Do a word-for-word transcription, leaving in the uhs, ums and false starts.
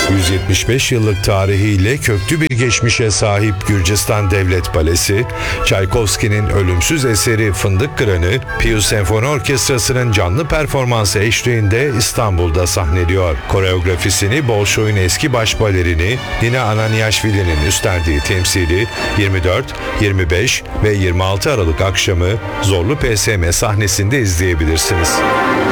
yüz yetmiş beş yıllık tarihiyle köklü bir geçmişe sahip Gürcistan Devlet Balesi, Çaykovski'nin ölümsüz eseri Fındık Kıranı, Pius Senfoni Orkestrası'nın canlı performansı eşliğinde İstanbul'da sahneliyor. Koreografisini Bolşoy'un eski baş balerini Nina Ananiashvili'nin üstlendiği temsili yirmi dört, yirmi beş ve yirmi altı Aralık akşamı Zorlu P S M sahnesinde izleyebilirsiniz.